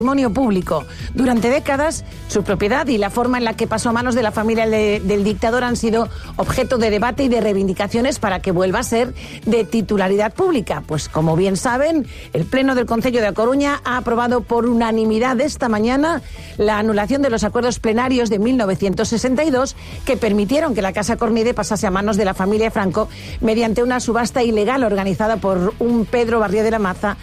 patrimonio público. Durante décadas, su propiedad y la forma en la que pasó a manos de la familia del dictador han sido objeto de debate y de reivindicaciones para que vuelva a ser de titularidad pública. Pues como bien saben, el Pleno del Concello de A Coruña ha aprobado por unanimidad esta mañana la anulación de los acuerdos plenarios de 1962 que permitieron que la Casa Cornide pasase a manos de la familia Franco mediante una subasta ilegal organizada por Pedro Barrié de la Maza,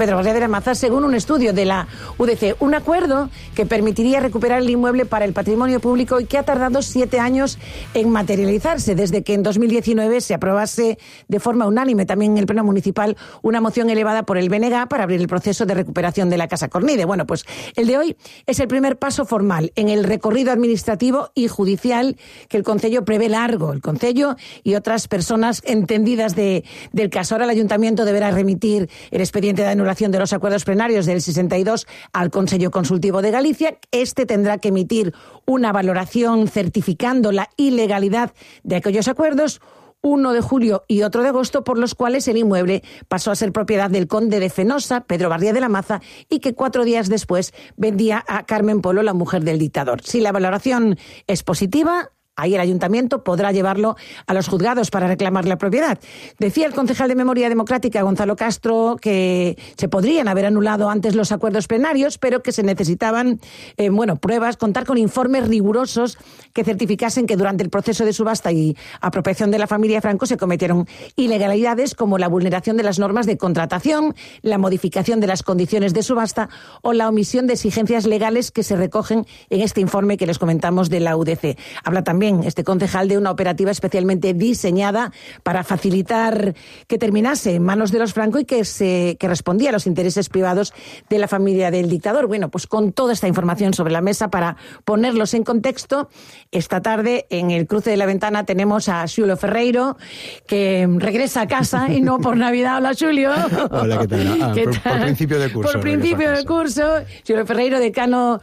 según un estudio de la UDC. Un acuerdo que permitiría recuperar el inmueble para el patrimonio público y que ha tardado 7 años en materializarse, desde que en 2019 se aprobase de forma unánime también en el Pleno Municipal una moción elevada por el BNG para abrir el proceso de recuperación de la Casa Cornide. Bueno, pues el de hoy es el primer paso formal en el recorrido administrativo y judicial que el Concello prevé largo. El Concello y otras personas entendidas del caso. Ahora el Ayuntamiento deberá remitir el expediente de anulación de los acuerdos plenarios del 62 al Consello Consultivo de Galicia. Este tendrá que emitir una valoración certificando la ilegalidad de aquellos acuerdos, uno de julio y otro de agosto, por los cuales el inmueble pasó a ser propiedad del conde de Fenosa, Pedro Barrié de la Maza, y que 4 días después vendía a Carmen Polo, la mujer del dictador. Si la valoración es positiva, ahí el Ayuntamiento podrá llevarlo a los juzgados para reclamar la propiedad. Decía el concejal de Memoria Democrática, Gonzalo Castro, que se podrían haber anulado antes los acuerdos plenarios, pero que se necesitaban pruebas, contar con informes rigurosos que certificasen que durante el proceso de subasta y apropiación de la familia Franco se cometieron ilegalidades como la vulneración de las normas de contratación, la modificación de las condiciones de subasta o la omisión de exigencias legales que se recogen en este informe que les comentamos de la UDC. Habla también este concejal de una operativa especialmente diseñada para facilitar que terminase en manos de los Franco y que respondía a los intereses privados de la familia del dictador. Bueno, pues con toda esta información sobre la mesa para ponerlos en contexto, esta tarde en el cruce de la ventana tenemos a Xulio Ferreiro, que regresa a casa y no por Navidad. Hola, Xulio. Hola, ¿qué tal? Por principio de curso. Por principio de curso. Xulio Ferreiro, decano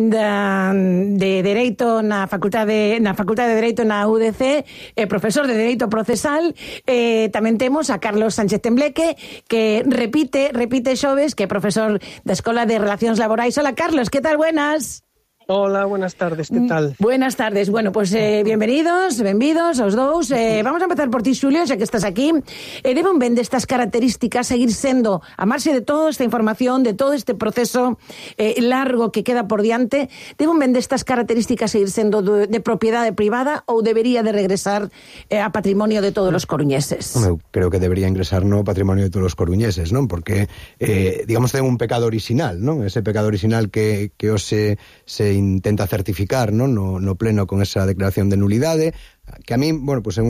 de Dereito na Facultade de Dereito na UDC, profesor de Dereito Procesal. Tamén temos a Carlos Sánchez Tembleque, que repite xoves, que é profesor da Escola de Relacións Laborais. Hola, Carlos, ¿qué tal? Buenas. Hola, buenas tardes, ¿qué tal? Buenas tardes. Bueno, pues benvidos aos dous. Vamos a empezar por ti, Xulio, xa que estás aquí. Deben ben destas características seguir sendo, a marxe de toda esta información, de todo este proceso largo que queda por diante, deben ben destas características seguir sendo de propiedade privada ou debería de regresar a patrimonio de todos os coruñeses? Eu creo que debería ingresar no patrimonio de todos os coruñeses, non? Porque, digamos, ten un pecado original, non? Ese pecado original que hoxe se intenta certificar, non? No pleno con esa declaración de nulidade, que a mí, bueno, pues é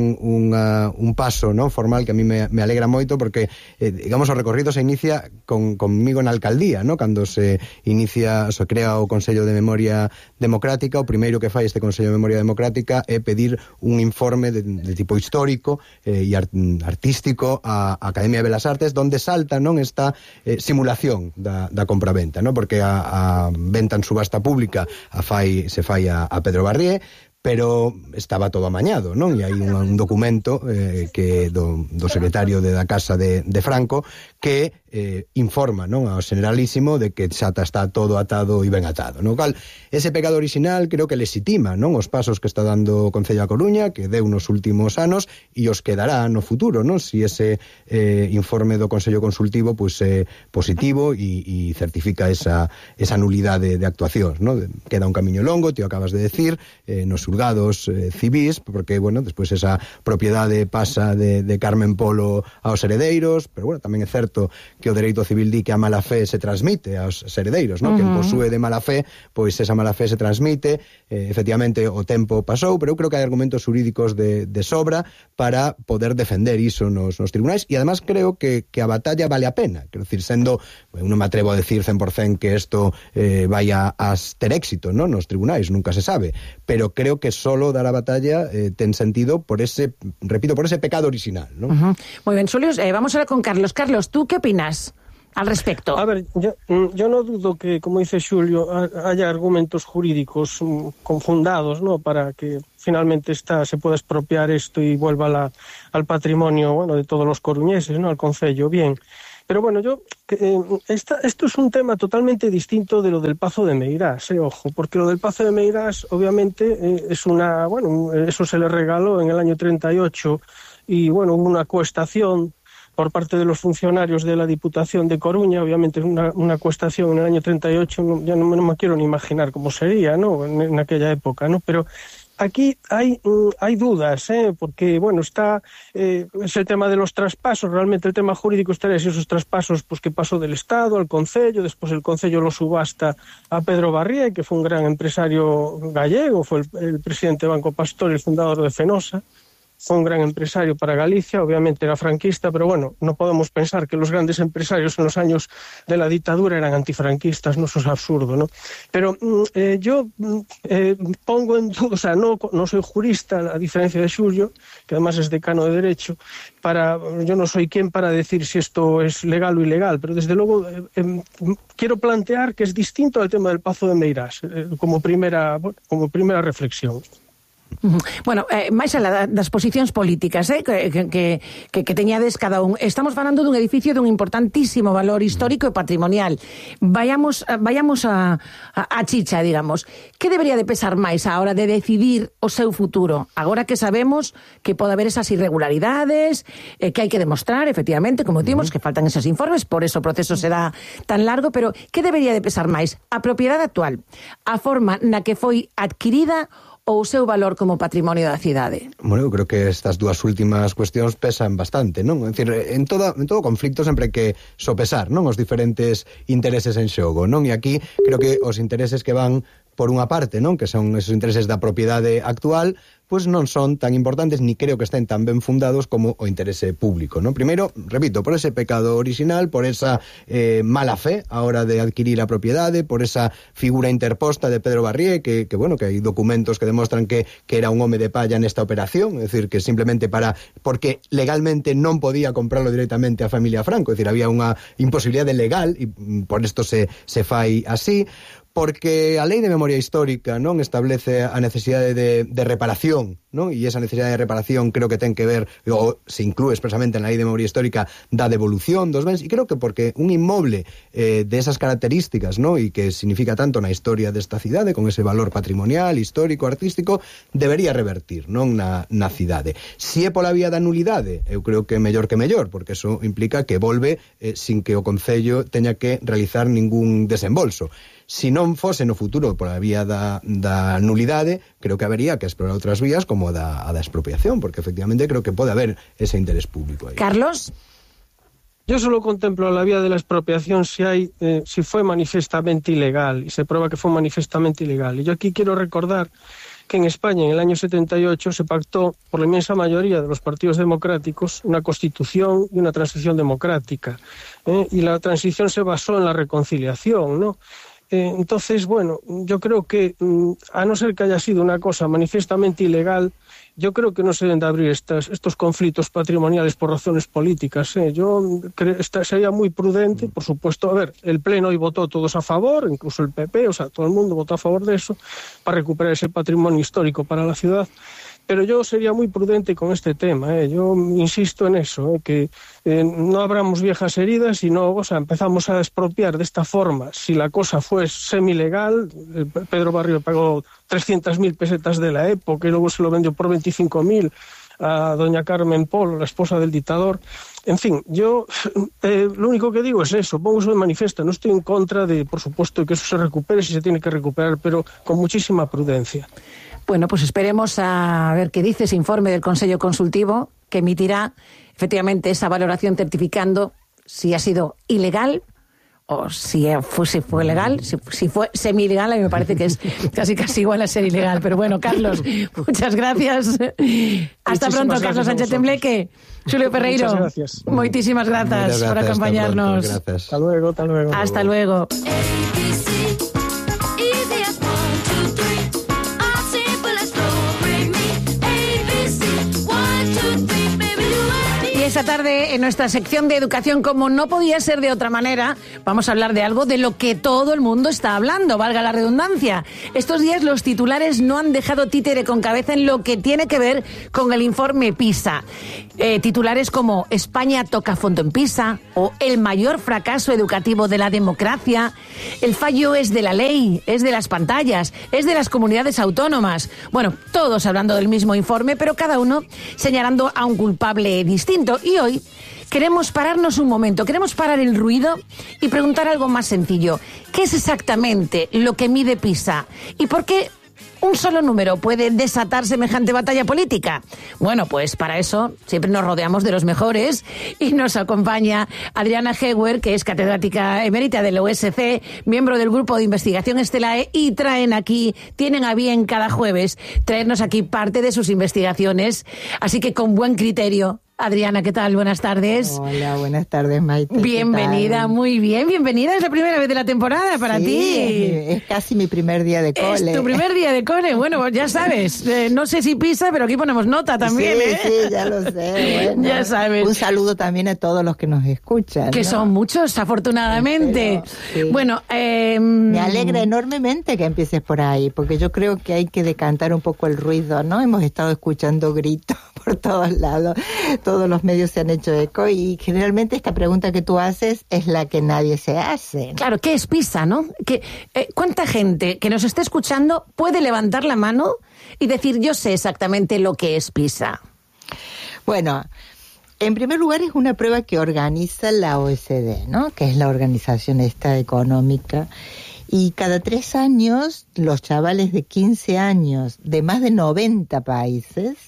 un paso, ¿no?, formal que a mí me alegra moito porque, digamos, o recorrido se inicia conmigo na alcaldía, ¿no? Cando se crea o Consello de Memoria Democrática, o primeiro que fai este Consello de Memoria Democrática é pedir un informe de tipo histórico e artístico á Academia de Belas Artes, donde salta, non, esta simulación da compraventa, ¿no? Porque a venta en subasta pública se fai a Pedro Barrié, pero estaba todo amañado, non? E hai un documento que do secretario da Casa de Franco que informa, non, ao Generalísimo de que xa está todo atado e ben atado, no cal ese pecado original creo que legitima, non, os pasos que está dando o Concello da Coruña, que deu nos últimos anos e os que dará no futuro, non? Si ese informe do Consello Consultivo pois é positivo e certifica esa nulidade de actuacións, non? Queda un camiño longo, te o acabas de decir, nos xulgados civís, porque, bueno, despois esa propiedade pasa de Carmen Polo aos heredeiros, pero, bueno, tamén é certo que o dereito civil di que a mala fe se transmite aos heredeiros, non? Quen posúe de mala fe, pois esa mala fe se transmite, efectivamente o tempo pasou, pero eu creo que hai argumentos xurídicos de sobra para poder defender iso nos tribunais, e además creo que a batalla vale a pena, quero dicir, sendo, non me atrevo a decir 100% que isto vai a ter éxito, non, nos tribunais, nunca se sabe, pero creo que solo dar a batalla ten sentido por ese pecado original, ¿no? Muy bien, Xulio, vamos ahora con Carlos. Carlos, ¿tú qué opinas al respecto? A ver, yo no dudo que, como dice Xulio, haya argumentos jurídicos confundados, ¿no?, para que finalmente se pueda expropiar esto y vuelva al patrimonio, bueno, de todos los coruñeses, ¿no?, al concello. Bien, Pero bueno, esto es un tema totalmente distinto de lo del Pazo de Meirás, ojo, porque lo del Pazo de Meirás obviamente eso se le regaló en el año 38 y bueno, hubo una coestación por parte de los funcionarios de la Diputación de Coruña, obviamente una coestación en el año 38, ya no me quiero ni imaginar cómo sería, ¿no?, en aquella época, ¿no? Pero aquí hay dudas, porque bueno, es el tema de los traspasos. Realmente el tema jurídico estaría si esos traspasos, pues que pasó del Estado al Concello, después el Concello lo subasta a Pedro Barrié, que fue un gran empresario gallego, fue el presidente de Banco Pastor y el fundador de Fenosa. Fue un gran empresario para Galicia, obviamente era franquista, pero bueno, no podemos pensar que los grandes empresarios en los años de la dictadura eran antifranquistas, no, eso es absurdo, ¿no? Pero yo pongo en duda, o sea, no soy jurista, a diferencia de Xulio, que además es decano de Derecho, yo no soy quien para decir si esto es legal o ilegal, pero desde luego quiero plantear que es distinto al tema del Pazo de Meirás, como primera reflexión. Bueno, máis alá das posicións políticas que teñades cada un, estamos falando dun edificio dun importantísimo valor histórico e patrimonial. Vayamos a chicha, digamos. Que debería de pesar máis a hora de decidir o seu futuro? Agora que sabemos que pode haber esas irregularidades, que hai que demostrar, efectivamente, como dimos, que faltan esos informes, por eso o proceso será tan largo, pero que debería de pesar máis? A propiedade actual, a forma na que foi adquirida ou o seu valor como patrimonio da cidade? Bueno, eu creo que estas dúas últimas cuestións pesan bastante, non? É dicir, en todo conflicto sempre hai que sopesar, non, os diferentes intereses en xogo, non? E aquí creo que os intereses que van por unha parte, non, que son esos intereses da propiedade actual, pois non son tan importantes, ni creo que estén tan ben fundados como o interese público, non? Primeiro, repito, por ese pecado original, por esa mala fe a hora de adquirir a propiedade, por esa figura interposta de Pedro Barrié, que hai documentos que demostran que era un home de palla nesta operación, é dicir, que simplemente porque legalmente non podía comprarlo directamente a familia Franco, é dicir, había unha imposibilidade legal, e por isto se fai así, porque a Lei de Memoria Histórica non establece a necesidade de reparación, non? E esa necesidade de reparación creo que ten que ver, ou se inclúe expresamente na Lei de Memoria Histórica, da devolución dos bens, e creo que porque un inmoble de esas características, non? E que significa tanto na historia desta cidade, con ese valor patrimonial, histórico, artístico, debería revertir, non, na cidade. Se é pola vía da nulidade, eu creo que mellor, porque eso implica que volve sin que o Concello teña que realizar ningún desembolso. Se non fose no futuro pola vía da nulidade, creo que habería que explorar outras vías como a da expropiación, porque efectivamente creo que pode haber ese interés público aí. Carlos? Yo solo contemplo la vía de la expropiación si fue manifiestamente ilegal, y se prueba que fue manifiestamente ilegal. Y yo aquí quiero recordar que en España en el año 78 se pactó por la inmensa mayoría de los partidos democráticos una constitución y una transición democrática, y la transición se basó en la reconciliación, ¿no? Entonces, bueno, yo creo que, a no ser que haya sido una cosa manifiestamente ilegal, yo creo que no se deben de abrir estos conflictos patrimoniales por razones políticas. Yo creo que sería muy prudente, por supuesto. A ver, el Pleno hoy votó todos a favor, incluso el PP, o sea, todo el mundo votó a favor de eso, para recuperar ese patrimonio histórico para la ciudad. Pero yo sería muy prudente con este tema, yo insisto en eso, que no abramos viejas heridas y no, o sea, empezamos a expropiar de esta forma. Si la cosa fue semilegal, Pedro Barrio pagó 300.000 pesetas de la época y luego se lo vendió por 25.000 a doña Carmen Polo, la esposa del dictador. En fin, yo lo único que digo es eso, pongo eso de manifiesto, no estoy en contra de, por supuesto, que eso se recupere si se tiene que recuperar, pero con muchísima prudencia. Bueno, pues esperemos a ver qué dice ese informe del Consello Consultivo, que emitirá efectivamente esa valoración certificando si ha sido ilegal o si fue legal. Si fue semi-ilegal, a mí me parece que es casi igual a ser ilegal. Pero bueno, Carlos, muchas gracias. Hasta pronto, Carlos Sánchez Tembleque. Xulio Ferreiro, moitísimas grazas por acompañarnos. Hasta luego. Hasta luego. esta tarde en nuestra sección de educación, como no podía ser de otra manera, vamos a hablar de algo de lo que todo el mundo está hablando, valga la redundancia. Estos días los titulares no han dejado títere con cabeza en lo que tiene que ver con el informe PISA. Titulares como España toca fondo en PISA o el mayor fracaso educativo de la democracia. El fallo es de la ley, es de las pantallas, es de las comunidades autónomas. Bueno, todos hablando del mismo informe, pero cada uno señalando a un culpable distinto. Y hoy queremos pararnos un momento, queremos parar el ruido y preguntar algo más sencillo. ¿Qué es exactamente lo que mide PISA? ¿Y por qué un solo número puede desatar semejante batalla política? Bueno, pues para eso siempre nos rodeamos de los mejores y nos acompaña Adriana Hewer, que es catedrática emérita del USC, miembro del grupo de investigación Estelae, y tienen a bien cada jueves traernos aquí parte de sus investigaciones, así que con buen criterio. Adriana, ¿qué tal? Buenas tardes. Hola, buenas tardes, Maite. Bienvenida, muy bien, bienvenida. Es la primera vez de la temporada para ti. Es casi mi primer día de cole. Es tu primer día de cole. Bueno, ya sabes, no sé si PISA, pero aquí ponemos nota también, sí, Sí, ya lo sé. Bueno, ya sabes. Un saludo también a todos los que nos escuchan. Que son muchos, afortunadamente. Pero, sí. Bueno, me alegra enormemente que empieces por ahí, porque yo creo que hay que decantar un poco el ruido, ¿no? Hemos estado escuchando gritos por todos lados. Todos los medios se han hecho eco y generalmente esta pregunta que tú haces es la que nadie se hace. Claro, ¿qué es PISA, no? ¿Cuánta gente que nos esté escuchando puede levantar la mano y decir yo sé exactamente lo que es PISA? Bueno, en primer lugar es una prueba que organiza la OECD, ¿no? Que es la organización esta económica. Y cada 3 años los chavales de 15 años de más de 90 países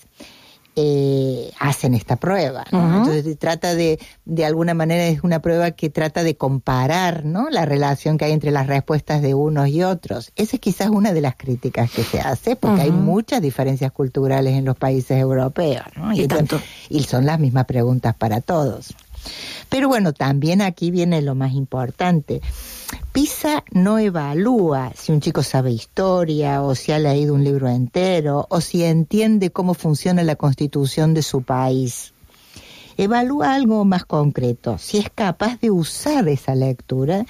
hacen esta prueba, ¿no? Uh-huh. Entonces trata de alguna manera es una prueba que trata de comparar, ¿no? La relación que hay entre las respuestas de unos y otros. Esa es quizás una de las críticas que se hace, porque uh-huh. hay muchas diferencias culturales en los países europeos, ¿no? Y son las mismas preguntas para todos. Pero bueno, también aquí viene lo más importante. PISA no evalúa si un chico sabe historia o si ha leído un libro entero o si entiende cómo funciona la constitución de su país. Evalúa algo más concreto, si es capaz de usar esa lectura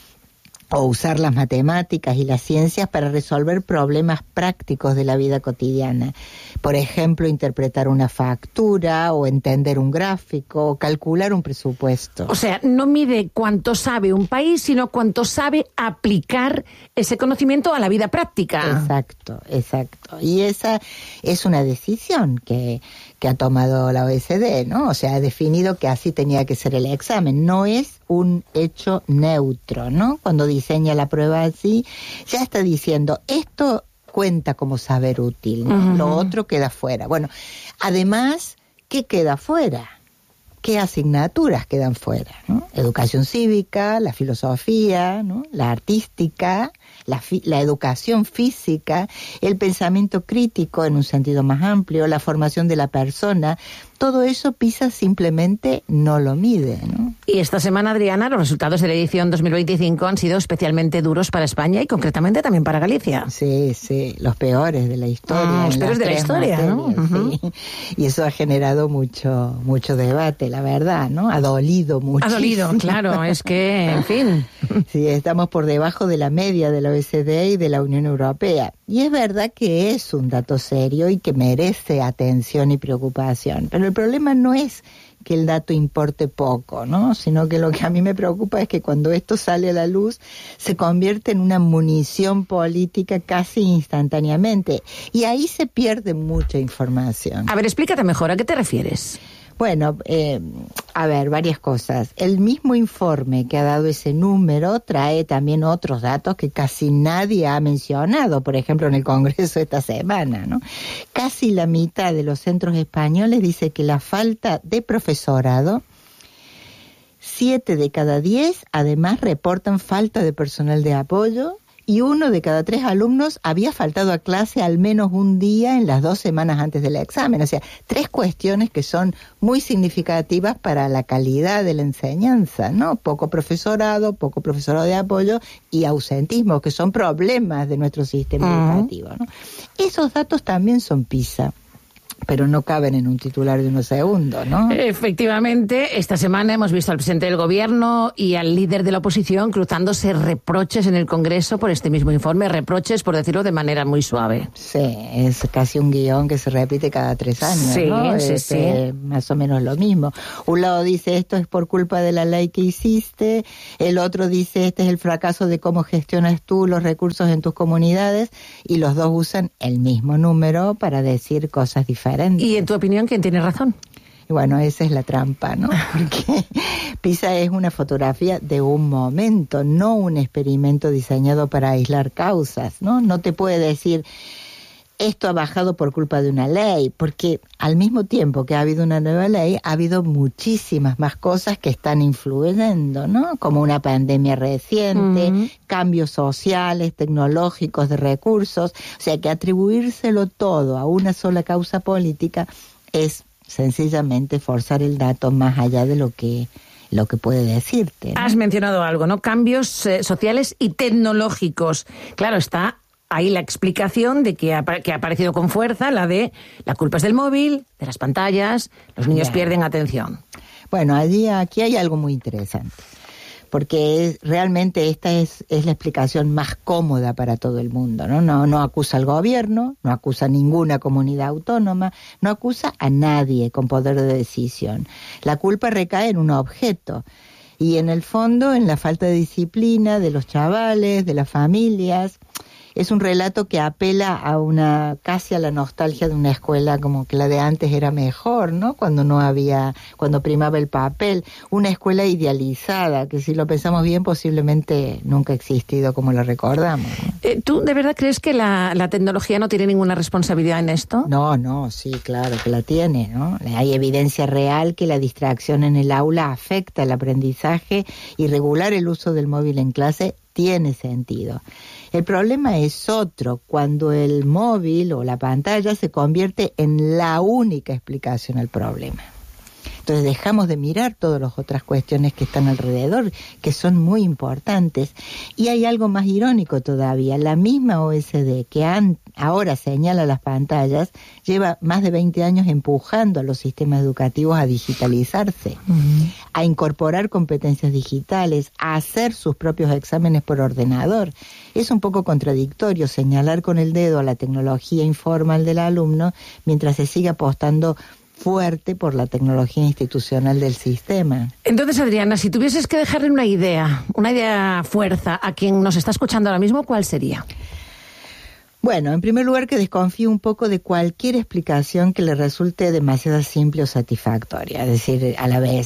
o usar las matemáticas y las ciencias para resolver problemas prácticos de la vida cotidiana. Por ejemplo, interpretar una factura o entender un gráfico o calcular un presupuesto. O sea, no mide cuánto sabe un país, sino cuánto sabe aplicar ese conocimiento a la vida práctica. Exacto. Y esa es una decisión que ha tomado la OECD, ¿no? O sea, ha definido que así tenía que ser el examen. No es un hecho neutro, ¿no? Cuando diseña la prueba así, ya está diciendo, esto cuenta como saber útil, ¿no? Uh-huh. Lo otro queda fuera. Bueno, además, ¿qué queda fuera? ¿Qué asignaturas quedan fuera, ¿no? Educación cívica, la filosofía, ¿no? La artística, la educación física, el pensamiento crítico en un sentido más amplio, la formación de la persona. Todo eso PISA simplemente no lo mide, ¿no? Y esta semana, Adriana, los resultados de la edición 2025 han sido especialmente duros para España y concretamente también para Galicia. Sí, los peores de la historia. Los peores de la historia, materias, ¿no? Uh-huh. Sí. Y eso ha generado mucho debate, la verdad, ¿no? Ha dolido mucho. Ha dolido, claro, es que, en fin. Sí, estamos por debajo de la media de la OECD y de la Unión Europea. Y es verdad que es un dato serio y que merece atención y preocupación. Pero el problema no es que el dato importe poco, ¿no? Sino que lo que a mí me preocupa es que cuando esto sale a la luz se convierte en una munición política casi instantáneamente. Y ahí se pierde mucha información. A ver, explícate mejor, ¿a qué te refieres? Bueno, a ver, varias cosas. El mismo informe que ha dado ese número trae también otros datos que casi nadie ha mencionado, por ejemplo, en el Congreso esta semana, ¿no? Casi la mitad de los centros españoles dice que la falta de profesorado, 7 de cada 10 además reportan falta de personal de apoyo, y 1 de cada 3 alumnos había faltado a clase al menos un día en las 2 semanas antes del examen. O sea, 3 cuestiones que son muy significativas para la calidad de la enseñanza, ¿no? Poco profesorado de apoyo y ausentismo, que son problemas de nuestro sistema educativo, ¿no? Esos datos también son PISA. pero no caben en un titular de unos segundos, ¿no? Efectivamente, esta semana hemos visto al presidente del gobierno y al líder de la oposición cruzándose reproches en el Congreso por este mismo informe, reproches, por decirlo de manera muy suave. Sí, es casi un guión que se repite cada 3 años, sí, ¿no? Sí. Más o menos lo mismo. Un lado dice, esto es por culpa de la ley que hiciste, el otro dice, este es el fracaso de cómo gestionas tú los recursos en tus comunidades, y los dos usan el mismo número para decir cosas diferentes. ¿Y en tu opinión quién tiene razón? Y bueno, esa es la trampa, ¿no? Porque PISA es una fotografía de un momento, no un experimento diseñado para aislar causas, ¿no? No te puede decir, esto ha bajado por culpa de una ley, porque al mismo tiempo que ha habido una nueva ley, ha habido muchísimas más cosas que están influyendo, ¿no? Como una pandemia reciente, cambios sociales, tecnológicos, de recursos. O sea que atribuírselo todo a una sola causa política es sencillamente forzar el dato más allá de lo que puede decirte, ¿no? Has mencionado algo, ¿no? Cambios sociales y tecnológicos. Claro, está ahí la explicación de que ha aparecido con fuerza la de la culpa es del móvil, de las pantallas, los niños pierden atención. Bueno, aquí hay algo muy interesante, porque realmente esta es la explicación más cómoda para todo el mundo, ¿no? No acusa al gobierno, no acusa a ninguna comunidad autónoma, no acusa a nadie con poder de decisión. La culpa recae en un objeto. Y en el fondo, en la falta de disciplina de los chavales, de las familias. Es un relato que apela casi a la nostalgia de una escuela como que la de antes era mejor, ¿no? Cuando primaba el papel. Una escuela idealizada, que si lo pensamos bien, posiblemente nunca ha existido como la recordamos, ¿no? ¿Tú de verdad crees que la tecnología no tiene ninguna responsabilidad en esto? No, sí, claro que la tiene, ¿no? Hay evidencia real que la distracción en el aula afecta el aprendizaje, y regular el uso del móvil en clase tiene sentido. El problema es otro, cuando el móvil o la pantalla se convierte en la única explicación al problema. Entonces dejamos de mirar todas las otras cuestiones que están alrededor, que son muy importantes. Y hay algo más irónico todavía. La misma OECD que ahora señala las pantallas, lleva más de 20 años empujando a los sistemas educativos a digitalizarse, a incorporar competencias digitales, a hacer sus propios exámenes por ordenador. Es un poco contradictorio señalar con el dedo a la tecnología informal del alumno mientras se sigue apostando fuerte por la tecnología institucional del sistema. Entonces, Adriana, si tuvieses que dejarle una idea fuerza a quien nos está escuchando ahora mismo, ¿cuál sería? Bueno, en primer lugar, que desconfíe un poco de cualquier explicación que le resulte demasiado simple o satisfactoria. Es decir,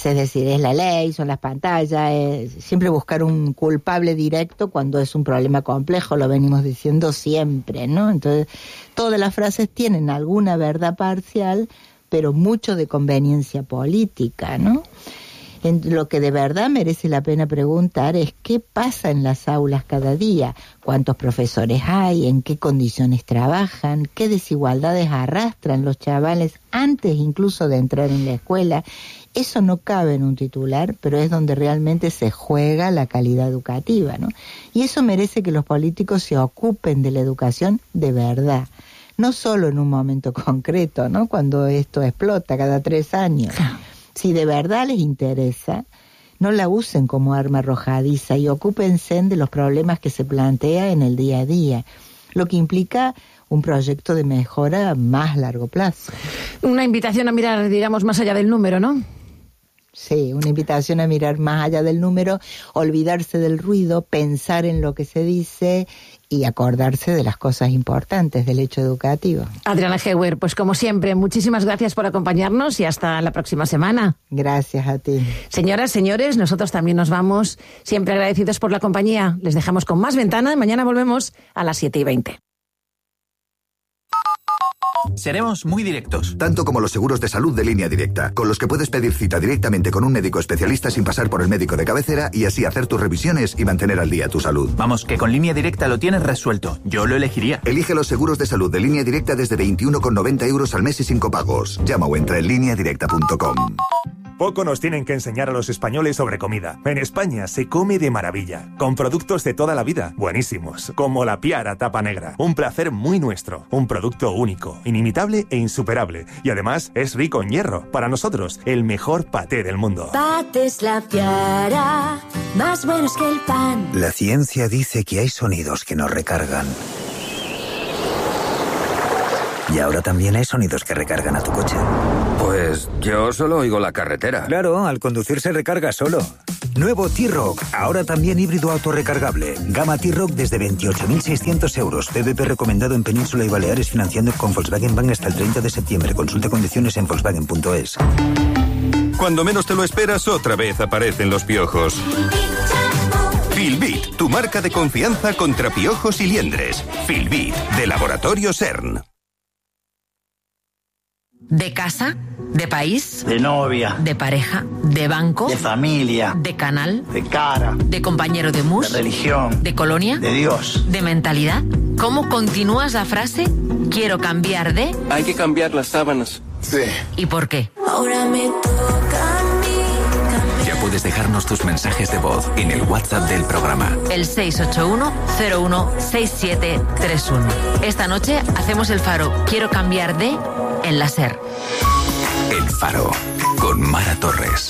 es la ley, son las pantallas, siempre buscar un culpable directo cuando es un problema complejo, lo venimos diciendo siempre, ¿no? Entonces, todas las frases tienen alguna verdad parcial, pero mucho de conveniencia política, ¿no? Lo que de verdad merece la pena preguntar es qué pasa en las aulas cada día, cuántos profesores hay, en qué condiciones trabajan, qué desigualdades arrastran los chavales antes incluso de entrar en la escuela. Eso no cabe en un titular, pero es donde realmente se juega la calidad educativa, ¿no? Y eso merece que los políticos se ocupen de la educación de verdad. No solo en un momento concreto, ¿no? Cuando esto explota cada 3 años. Si de verdad les interesa, no la usen como arma arrojadiza y ocúpense de los problemas que se plantea en el día a día, lo que implica un proyecto de mejora a más largo plazo. Una invitación a mirar, digamos, más allá del número, ¿no? Sí, una invitación a mirar más allá del número, olvidarse del ruido, pensar en lo que se dice y acordarse de las cosas importantes del hecho educativo. Adriana Heuer, pues como siempre, muchísimas gracias por acompañarnos y hasta la próxima semana. Gracias a ti. Señoras, señores, nosotros también nos vamos, siempre agradecidos por la compañía. Les dejamos con Más Ventana. Mañana volvemos a las 7:20. Seremos muy directos. Tanto como los seguros de salud de Línea Directa, con los que puedes pedir cita directamente con un médico especialista sin pasar por el médico de cabecera y así hacer tus revisiones y mantener al día tu salud. Vamos, que con Línea Directa lo tienes resuelto. Yo lo elegiría. Elige los seguros de salud de Línea Directa desde 21,90 € al mes y sin copagos. Llama o entra en lineadirecta.com. Poco nos tienen que enseñar a los españoles sobre comida. En España se come de maravilla, con productos de toda la vida, buenísimos, como la Piara Tapa Negra. Un placer muy nuestro, un producto único, inimitable e insuperable. Y además es rico en hierro. Para nosotros, el mejor paté del mundo. Patés La Piara, más buenos que el pan. La ciencia dice que hay sonidos que nos recargan. Y ahora también hay sonidos que recargan a tu coche. Pues yo solo oigo la carretera. Claro, al conducir se recarga solo. Nuevo T-Roc, ahora también híbrido autorrecargable. Gama T-Roc desde 28.600 euros. PVP recomendado en Península y Baleares, financiando con Volkswagen Bank hasta el 30 de septiembre. Consulta condiciones en Volkswagen.es. Cuando menos te lo esperas, otra vez aparecen los piojos. Filbit, tu marca de confianza contra piojos y liendres. Filbit, de Laboratorio CERN. ¿De casa? ¿De país? De novia. ¿De pareja? ¿De banco? De familia. ¿De canal? De cara. ¿De compañero de mus? De religión. ¿De colonia? De Dios. ¿De mentalidad? ¿Cómo continúas la frase? Quiero cambiar de... Hay que cambiar las sábanas. Sí. ¿Y por qué? Ahora me toca a mí. Ya puedes dejarnos tus mensajes de voz en el WhatsApp del programa. El 681-016731. Esta noche hacemos el faro Quiero cambiar de... en la SER. El Faro, con Mara Torres.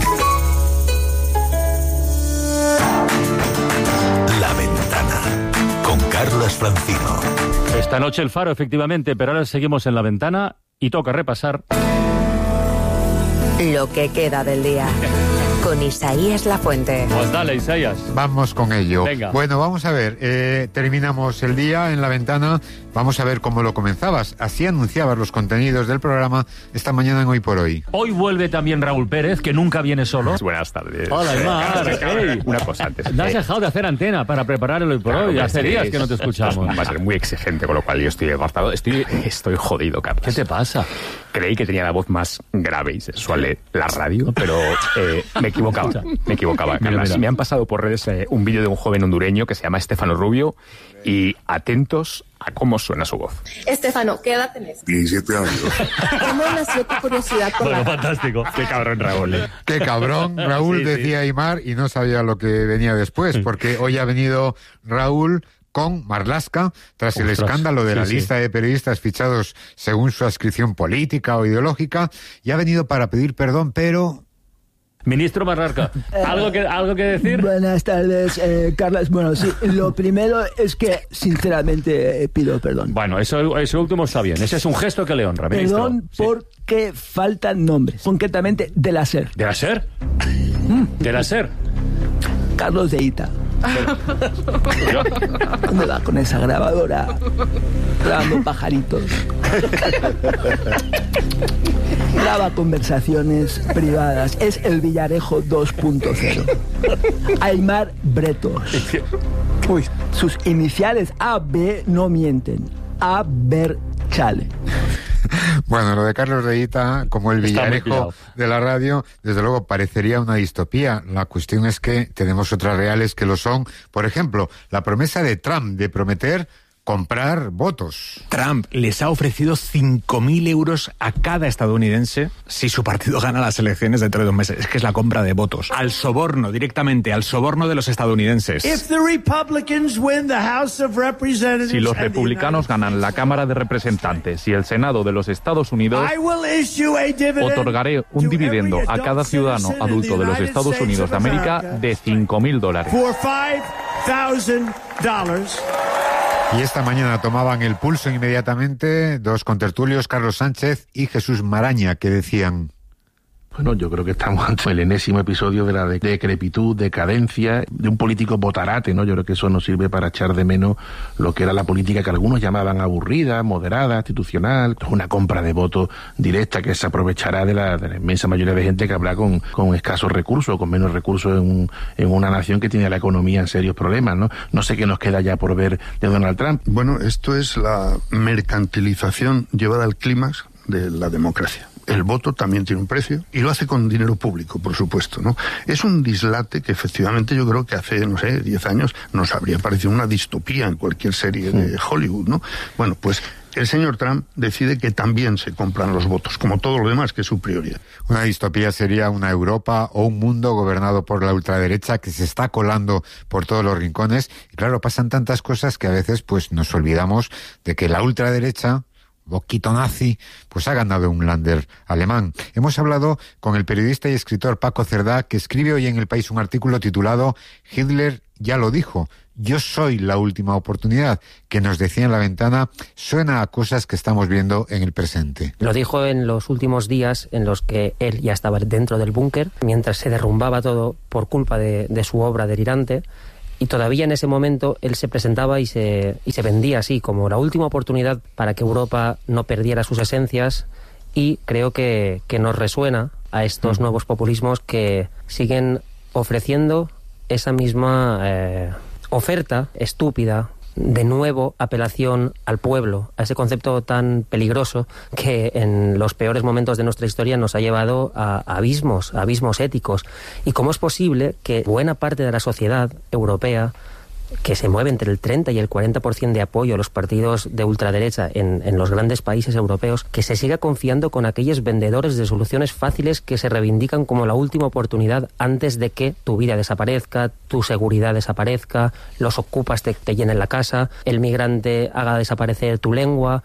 La Ventana, con Carlos Francino. Esta noche el Faro, efectivamente, pero ahora seguimos en La Ventana y toca repasar... lo que queda del día. Con Isaías Lafuente. Pues dale, Isaías. Vamos con ello. Venga. Bueno, vamos a ver. Terminamos el día en La Ventana. Vamos a ver cómo lo comenzabas. Así anunciabas los contenidos del programa esta mañana en Hoy por Hoy. Hoy vuelve también Raúl Pérez, que nunca viene solo. Buenas tardes. Hola, Aymar. Hey. Una cosa antes. No has dejado de hacer antena para preparar el Hoy por Hoy. Hace días que no te escuchamos. Va a ser muy exigente, con lo cual yo estoy devastado. Estoy jodido, Carlos. ¿Qué te pasa? Creí que tenía la voz más grave y sexual de la radio, pero me equivocaba. Carlos. Me han pasado por redes un vídeo de un joven hondureño que se llama Estefano Rubio y atentos a cómo suena su voz. Estefano, ¿qué edad tenés? 17 años. ¿Cómo nació tu curiosidad por la... fantástico. Qué cabrón, Raúl. Qué cabrón, Raúl, sí, decía Aymar, y no sabía lo que venía después, porque hoy ha venido Raúl con Marlaska, tras el escándalo de la lista de periodistas fichados según su adscripción política o ideológica, y ha venido para pedir perdón, pero... Ministro Marlaska, ¿algo que decir? Buenas tardes, Carlos. Bueno, sí, lo primero es que, sinceramente, pido perdón. Bueno, eso último está bien. Ese es un gesto que le honra, ministro. Perdón porque faltan nombres, concretamente de la SER. ¿De la SER? ¿De la SER? Carlos de Ita. ¿Dónde va con esa grabadora? Grabando pajaritos. Graba conversaciones privadas. Es el Villarejo 2.0. Aymar Bretos. Uy, sus iniciales AB no mienten. Aberchale. Bueno, lo de Carlos Reita, como el Villarejo de la radio, desde luego parecería una distopía. La cuestión es que tenemos otras reales que lo son. Por ejemplo, la promesa de Trump de prometer comprar votos. Trump les ha ofrecido 5.000 euros a cada estadounidense si su partido gana las elecciones dentro de 2 meses. Es que es la compra de votos. Al soborno, directamente, al soborno de los estadounidenses. Si los republicanos ganan la Cámara de Representantes y el Senado de los Estados Unidos, otorgaré un dividendo a cada ciudadano adulto de los Estados Unidos de América de $5,000. Y esta mañana tomaban el pulso inmediatamente dos contertulios, Carlos Sánchez y Jesús Maraña, que decían... Bueno, yo creo que estamos ante el enésimo episodio de la decrepitud, decadencia, de un político botarate, ¿no? Yo creo que eso nos sirve para echar de menos lo que era la política que algunos llamaban aburrida, moderada, institucional. Es una compra de votos directa que se aprovechará de la inmensa mayoría de gente que habla con escasos recursos, con menos recursos en una nación que tiene la economía en serios problemas, ¿no? No sé qué nos queda ya por ver de Donald Trump. Bueno, esto es la mercantilización llevada al clímax de la democracia. El voto también tiene un precio y lo hace con dinero público, por supuesto, ¿no? Es un dislate que efectivamente yo creo que hace, 10 años nos habría parecido una distopía en cualquier serie de Hollywood, ¿no? Bueno, pues el señor Trump decide que también se compran los votos, como todo lo demás, que es su prioridad. Una distopía sería una Europa o un mundo gobernado por la ultraderecha que se está colando por todos los rincones. Y claro, pasan tantas cosas que a veces pues nos olvidamos de que la ultraderecha, boquito nazi, pues ha ganado un Länder alemán. Hemos hablado con el periodista y escritor Paco Cerdá, que escribe hoy en El País un artículo titulado Hitler ya lo dijo, yo soy la última oportunidad, que nos decía en La Ventana, suena a cosas que estamos viendo en el presente. Lo dijo en los últimos días en los que él ya estaba dentro del búnker, mientras se derrumbaba todo por culpa de su obra delirante. Y todavía en ese momento él se presentaba y se vendía así, como la última oportunidad para que Europa no perdiera sus esencias, y creo que nos resuena a estos nuevos populismos que siguen ofreciendo esa misma oferta estúpida, de nuevo apelación al pueblo, a ese concepto tan peligroso que en los peores momentos de nuestra historia nos ha llevado a abismos éticos. ¿Y cómo es posible que buena parte de la sociedad europea, que se mueve entre el 30 y el 40% de apoyo a los partidos de ultraderecha en los grandes países europeos, que se siga confiando con aquellos vendedores de soluciones fáciles que se reivindican como la última oportunidad antes de que tu vida desaparezca, tu seguridad desaparezca, los ocupas te llenen la casa, el migrante haga desaparecer tu lengua?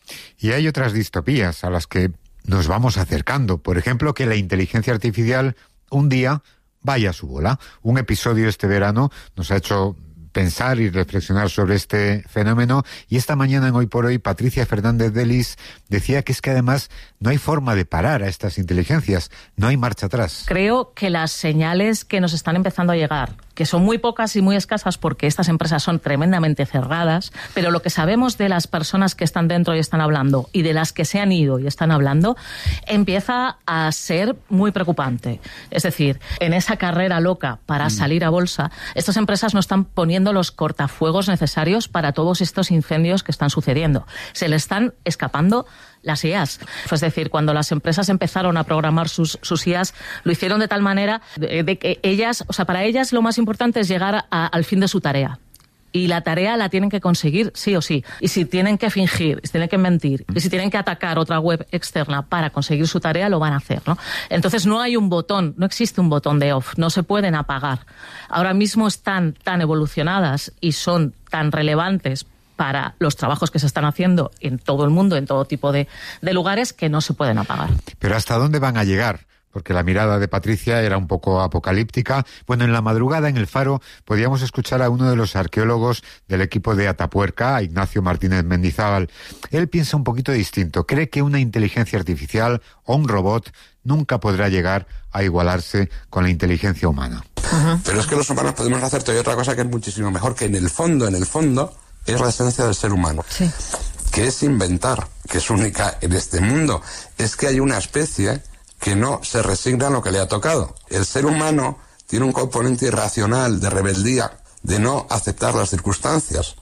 Y hay otras distopías a las que nos vamos acercando. Por ejemplo, que la inteligencia artificial un día vaya a su bola. Un episodio este verano nos ha hecho pensar y reflexionar sobre este fenómeno, y esta mañana en Hoy por Hoy Patricia Fernández de Lis decía que es que además no hay forma de parar a estas inteligencias, no hay marcha atrás. Creo que las señales que nos están empezando a llegar, que son muy pocas y muy escasas porque estas empresas son tremendamente cerradas, pero lo que sabemos de las personas que están dentro y están hablando y de las que se han ido y están hablando, empieza a ser muy preocupante. Es decir, en esa carrera loca para salir a bolsa, estas empresas no están poniendo los cortafuegos necesarios para todos estos incendios que están sucediendo. Se le están escapando las IAs. Es decir, cuando las empresas empezaron a programar sus IAs, lo hicieron de tal manera de que ellas, o sea, para ellas lo más importante es llegar al fin de su tarea. Y la tarea la tienen que conseguir sí o sí. Y si tienen que fingir, si tienen que mentir, y si tienen que atacar otra web externa para conseguir su tarea, lo van a hacer, ¿no? Entonces no hay un botón, no existe un botón de off, no se pueden apagar. Ahora mismo están tan evolucionadas y son tan relevantes para los trabajos que se están haciendo en todo el mundo, en todo tipo de lugares, que no se pueden apagar. Pero ¿hasta dónde van a llegar? Porque la mirada de Patricia era un poco apocalíptica. Bueno, en la madrugada en El Faro podíamos escuchar a uno de los arqueólogos del equipo de Atapuerca, a Ignacio Martínez Mendizábal. Él piensa un poquito distinto. Cree que una inteligencia artificial o un robot nunca podrá llegar a igualarse con la inteligencia humana. Pero es que los humanos podemos hacer todavía otra cosa que es muchísimo mejor, que en el fondo, es la esencia del ser humano. Sí. Que es inventar, que es única en este mundo. Es que hay una especie que no se resigna a lo que le ha tocado. El ser humano tiene un componente irracional de rebeldía, de no aceptar las circunstancias.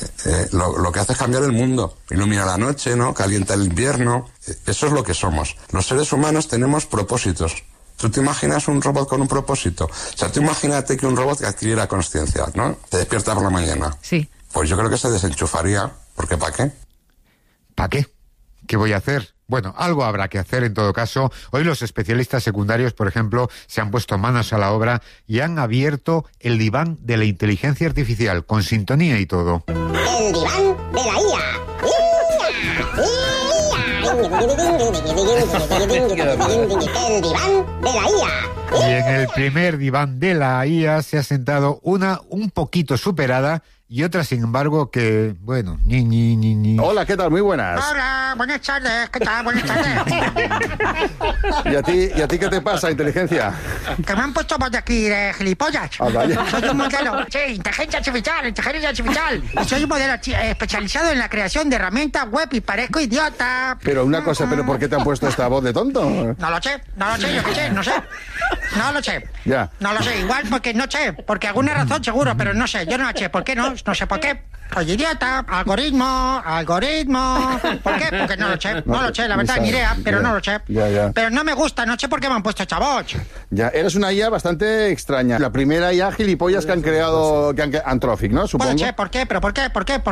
Lo que hace es cambiar el mundo. Ilumina la noche, ¿no? Calienta el invierno. Eso es lo que somos. Los seres humanos tenemos propósitos. ¿Tú te imaginas un robot con un propósito? O sea, tú imagínate que un robot que adquiriera conciencia, ¿no? Te despierta por la mañana. Sí. Pues yo creo que se desenchufaría. ¿Porque para qué? ¿Para qué? ¿Qué voy a hacer? Bueno, algo habrá que hacer en todo caso. Hoy los especialistas secundarios, por ejemplo, se han puesto manos a la obra y han abierto el diván de la inteligencia artificial, con sintonía y todo. El diván de la IA. El diván de la IA. Y en el primer diván de la IA se ha sentado una un poquito superada y otra, sin embargo, que, bueno, ni. Hola, ¿qué tal? Muy buenas. Hola, buenas tardes, ¿qué tal? Buenas tardes. ¿Y a ti qué te pasa, inteligencia? Que me han puesto voz de aquí de gilipollas. Ah, vaya. Soy un modelo, sí, inteligencia artificial. Y soy un modelo especializado en la creación de herramientas web y parezco idiota. Pero una cosa, ¿pero por qué te han puesto esta voz de tonto? No lo sé, yo qué sé, no sé. No lo sé. Ya. No lo sé, igual porque no sé, porque alguna razón seguro, pero no sé, yo no sé, ¿por qué no? No sé por qué. Soy idiota, algoritmo. ¿Por qué? Porque no lo sé, la verdad, ni idea, pero no lo sé. Ya. Pero no me gusta, no sé por qué me han puesto esta voz. Ya, eres una IA bastante extraña. La primera IA gilipollas que han creado Anthropic, ¿no? Supongo. Puede ser, ¿por qué? ¿Pero por qué?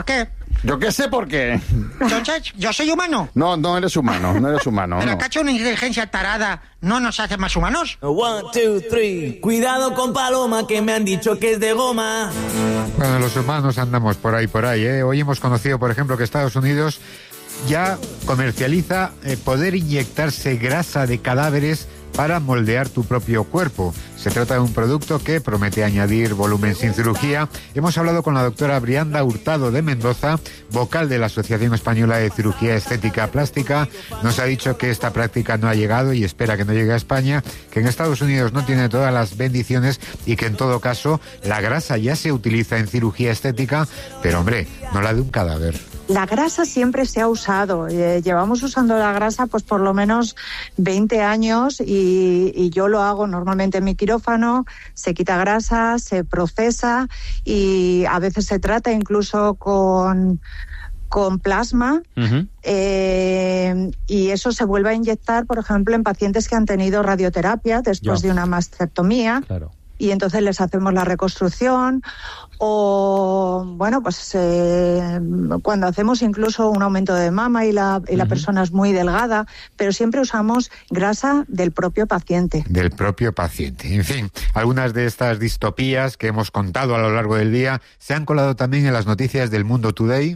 Yo qué sé por qué. Entonces, ¿yo soy humano? No, no eres humano, no eres humano. ¿Pero No. acaso una inteligencia tarada no nos hace más humanos? 1, 2, 3. Cuidado con Paloma, que me han dicho que es de goma. Bueno, los humanos andamos por ahí, ¿eh? Hoy hemos conocido, por ejemplo, que Estados Unidos ya comercializa poder inyectarse grasa de cadáveres para moldear tu propio cuerpo. Se trata de un producto que promete añadir volumen sin cirugía. Hemos hablado con la doctora Brianda Hurtado de Mendoza, vocal de la Asociación Española de Cirugía Estética Plástica. Nos ha dicho que esta práctica no ha llegado y espera que no llegue a España, que en Estados Unidos no tiene todas las bendiciones y que en todo caso la grasa ya se utiliza en cirugía estética, pero hombre, no la de un cadáver. La grasa siempre se ha usado. Llevamos usando la grasa pues por lo menos 20 años y yo lo hago normalmente en mi quirófano. Se quita grasa, se procesa y a veces se trata incluso con plasma. Uh-huh. Y eso se vuelve a inyectar, por ejemplo, en pacientes que han tenido radioterapia después de una mastectomía. Claro. Y entonces les hacemos la reconstrucción o, bueno, pues cuando hacemos incluso un aumento de mama y la persona es muy delgada, pero siempre usamos grasa del propio paciente. Del propio paciente. En fin, algunas de estas distopías que hemos contado a lo largo del día se han colado también en las noticias del Mundo Today.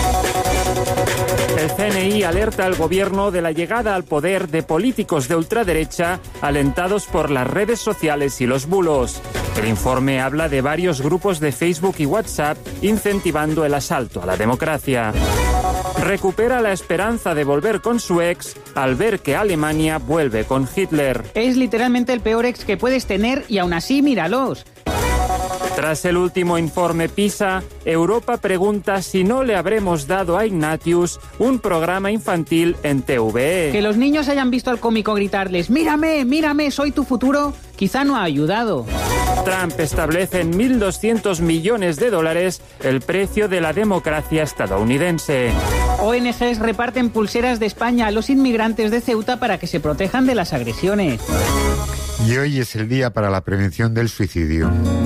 El CNI alerta al gobierno de la llegada al poder de políticos de ultraderecha alentados por las redes sociales y los bulos. El informe habla de varios grupos de Facebook y WhatsApp incentivando el asalto a la democracia. Recupera la esperanza de volver con su ex al ver que Alemania vuelve con Hitler. Es literalmente el peor ex que puedes tener y aún así míralos. Tras el último informe PISA, Europa pregunta si no le habremos dado a Ignatius un programa infantil en TVE. Que los niños hayan visto al cómico gritarles «Mírame, mírame, soy tu futuro», quizá no ha ayudado. Trump establece en $1.200 millones el precio de la democracia estadounidense. ONGs reparten pulseras de España a los inmigrantes de Ceuta para que se protejan de las agresiones. Y hoy es el día para la prevención del suicidio.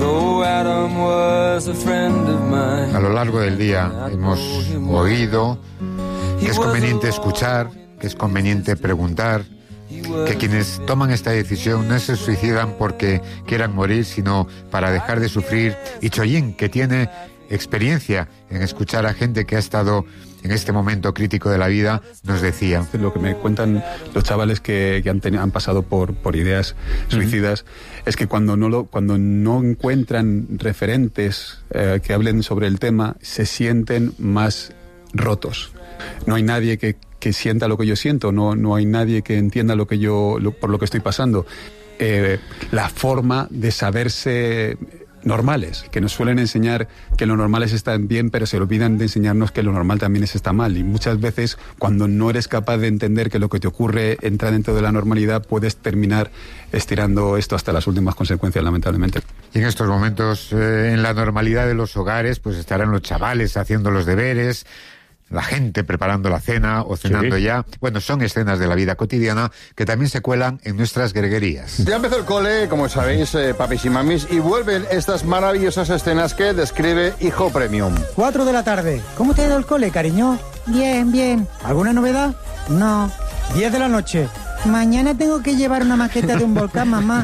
A lo largo del día hemos oído que es conveniente escuchar, que es conveniente preguntar, que quienes toman esta decisión no se suicidan porque quieran morir, sino para dejar de sufrir. Y Choyin, que tiene experiencia en escuchar a gente que ha estado en este momento crítico de la vida, nos decía. Lo que me cuentan los chavales que han pasado por ideas suicidas es que cuando no encuentran referentes que hablen sobre el tema, se sienten más rotos. No hay nadie que sienta lo que yo siento, no hay nadie que entienda por lo que estoy pasando. La forma de saberse normales, que nos suelen enseñar que lo normal es estar bien, pero se olvidan de enseñarnos que lo normal también es estar mal. Y muchas veces, cuando no eres capaz de entender que lo que te ocurre entra dentro de la normalidad, puedes terminar estirando esto hasta las últimas consecuencias, lamentablemente. Y en estos momentos, en la normalidad de los hogares, pues estarán los chavales haciendo los deberes, la gente preparando la cena o cenando ya. Bueno, son escenas de la vida cotidiana que también se cuelan en nuestras greguerías. Ya empezó el cole, como sabéis, papis y mamis, y vuelven estas maravillosas escenas que describe Hijo Premium. 4 de la tarde. ¿Cómo te ha ido el cole, cariño? Bien, bien. ¿Alguna novedad? No. 10 de la noche. Mañana tengo que llevar una maqueta de un volcán, mamá.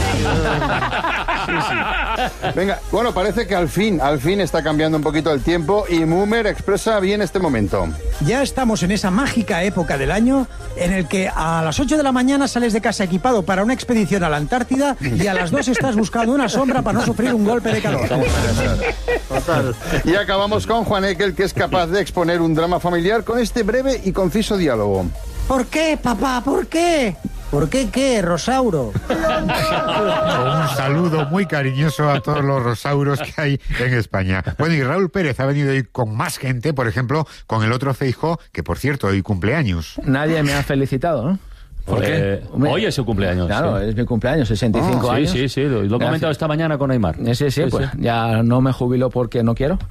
Venga, bueno, parece que al fin está cambiando un poquito el tiempo y Moomer expresa bien este momento. Ya estamos en esa mágica época del año en el que a las 8 de la mañana sales de casa equipado para una expedición a la Antártida y a las 2 estás buscando una sombra para no sufrir un golpe de calor. Total. Y acabamos con Juan Ekel, que es capaz de exponer un drama familiar con este breve y conciso diálogo. ¿Por qué, papá? ¿Por qué? ¿Por qué qué, Rosauro? Un saludo muy cariñoso a todos los rosauros que hay en España. Bueno, y Raúl Pérez ha venido hoy con más gente, por ejemplo, con el otro Feijóo, que por cierto, hoy cumpleaños. Nadie me ha felicitado, ¿no? ¿Por qué? Hoy es su cumpleaños. Claro, es mi cumpleaños, 65 años. Sí, lo he comentado esta mañana con Aymar. Sí, pues ya no me jubilo porque no quiero.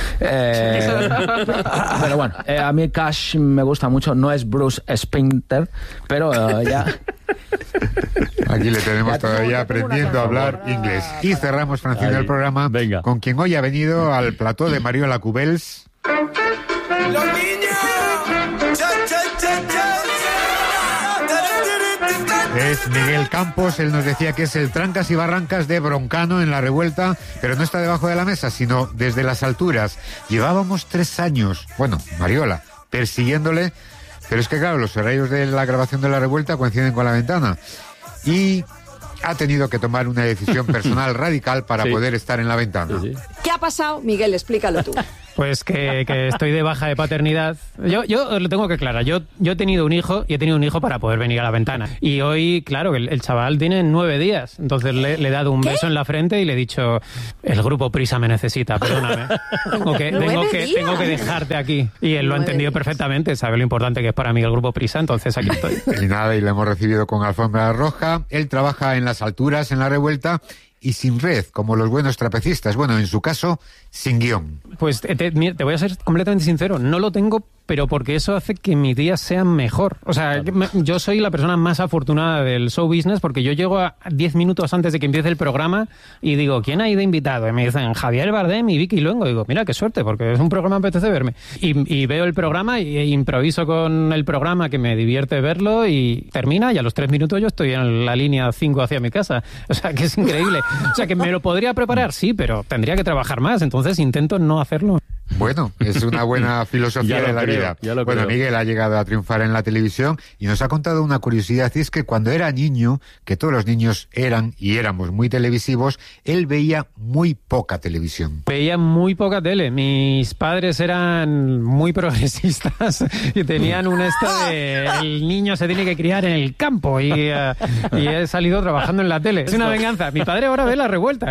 Pero bueno, a mí Cash me gusta mucho, no es Bruce Springsteen, pero ya... Aquí le tenemos todavía aprendiendo a hablar inglés. Y cerramos, Francino, el programa con quien hoy ha venido al plató de Mariola Cubels. ¡Los niños! Es Miguel Campos, él nos decía que es el trancas y barrancas de Broncano en La Revuelta, pero no está debajo de la mesa, sino desde las alturas. Llevábamos 3 años, bueno, Mariola, persiguiéndole, pero es que claro, los horarios de la grabación de La Revuelta coinciden con La Ventana. Y ha tenido que tomar una decisión personal radical para poder estar en La Ventana. ¿Qué ha pasado? Miguel, explícalo tú. Pues que estoy de baja de paternidad. Yo lo tengo que aclarar. Yo he tenido un hijo y he tenido un hijo para poder venir a La Ventana. Y hoy, claro, el chaval tiene 9 días. Entonces le he dado un beso en la frente y le he dicho, el grupo Prisa me necesita, perdóname. Tengo que dejarte aquí. Y él lo ha entendido perfectamente, sabe lo importante que es para mí el grupo Prisa, entonces aquí estoy. Y nada, y le hemos recibido con alfombra roja. Él trabaja en las alturas, en La Revuelta, y sin red, como los buenos trapecistas. Bueno, en su caso, sin guión. Pues te voy a ser completamente sincero, no lo tengo, pero porque eso hace que mis días sean mejor. O sea, yo soy la persona más afortunada del show business porque yo llego a 10 minutos antes de que empiece el programa y digo, ¿quién ha ido invitado? Y me dicen, Javier Bardem y Vicky Luengo. Digo, mira, qué suerte, porque es un programa que apetece verme. Y veo el programa e improviso con el programa, que me divierte verlo, y termina y a los 3 minutos yo estoy en la línea 5 hacia mi casa. O sea, que es increíble. O sea, que me lo podría preparar, sí, pero tendría que trabajar más, entonces intento no hacerlo. Bueno, es una buena filosofía de la vida. Bueno, Miguel ha llegado a triunfar en la televisión y nos ha contado una curiosidad, y es que cuando era niño, que todos los niños eran y éramos muy televisivos, él veía muy poca televisión. Veía muy poca tele. Mis padres eran muy progresistas y tenían un de el niño se tiene que criar en el campo y he salido trabajando en la tele. Es una venganza. Mi padre ahora ve La Revuelta,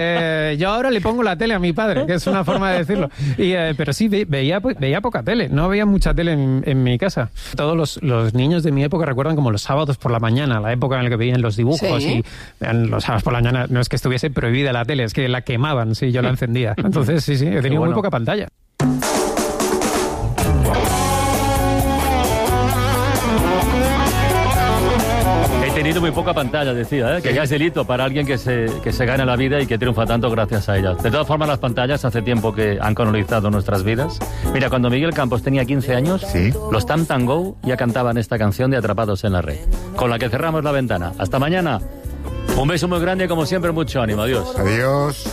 yo ahora le pongo la tele a mi padre, que es una forma de decirlo. Pero sí, veía poca tele, no veía mucha tele en mi casa. Todos los niños de mi época recuerdan como los sábados por la mañana, la época en la que veían los dibujos, ¿sí? Y los sábados por la mañana no es que estuviese prohibida la tele, es que la quemaban, sí, yo la encendía. Entonces sí, he tenido muy poca pantalla. He tenido muy poca pantalla, decía, que ya es delito para alguien que se gana la vida y que triunfa tanto gracias a ella. De todas formas, las pantallas hace tiempo que han colonizado nuestras vidas. Mira, cuando Miguel Campos tenía 15 años, los Tam Tam Go ya cantaban esta canción de Atrapados en la Red, con la que cerramos La Ventana. Hasta mañana. Un beso muy grande y, como siempre, mucho ánimo. Adiós. Adiós.